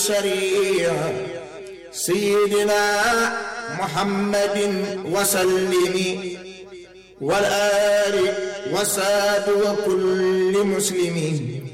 الشريعة سيدنا محمد وسلم والآل وصحبه وكل مسلم